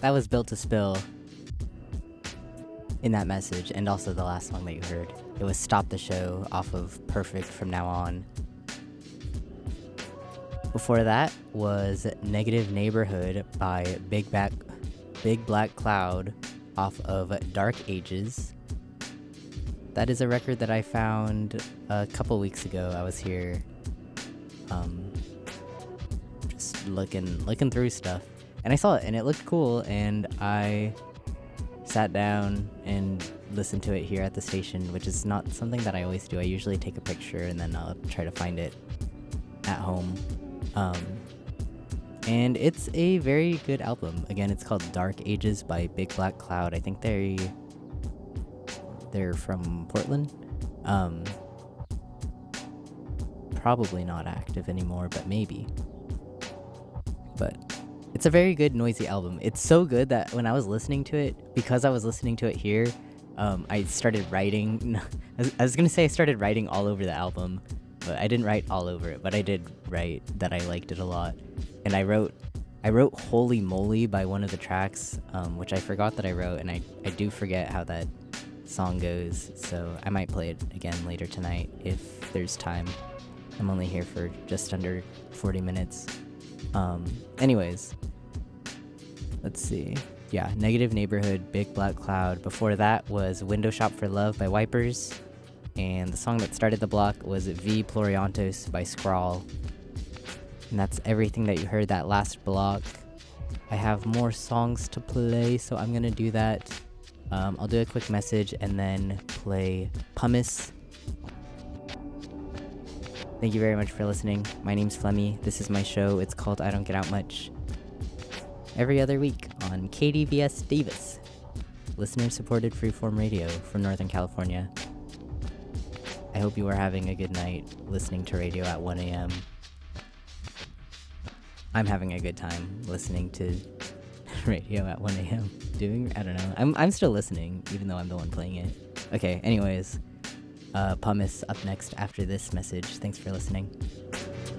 that was Built to Spill in that message, and also the last song that you heard. It was Stop the Show off of Perfect From Now On. Before that was Negative Neighborhood by Big Black Cloud off of Dark Ages. That is a record that I found a couple weeks ago. I was here just looking through stuff, and I saw it and it looked cool, and I sat down and listened to it here at the station, which is not something that I always do. I usually take a picture and then I'll try to find it at home. And it's a very good album. Again, it's called Dark Ages by Big Black Cloud. I think they're from Portland. Probably not active anymore, but maybe. But it's a very good noisy album. It's so good that when I was listening to it, because I was listening to it here, I started writing. I was gonna say I started writing all over the album, but I didn't write all over it. But I did write that I liked it a lot, and I wrote "Holy Moly" by one of the tracks, which I forgot that I wrote, and I do forget how that song goes, so I might play it again later tonight if there's time. I'm only here for just under 40 minutes. Anyways, let's see. Yeah, Negative Neighborhood, Big Black Cloud. Before that was Window Shop for Love by Wipers, and the song that started the block was V Pluriantos by Scrawl. And that's everything that you heard that last block. I have more songs to play, so I'm gonna do that. I'll do a quick message and then play Pumice. Thank you very much for listening. My name's Flemmy. This is my show. It's called I Don't Get Out Much. Every other week on KDVS Davis, listener-supported freeform radio from Northern California. I hope you are having a good night listening to radio at 1 a.m. I'm having a good time listening to radio at 1 a.m. I don't know. I'm still listening, even though I'm the one playing it. Okay, anyways, Pumice up next after this message. Thanks for listening.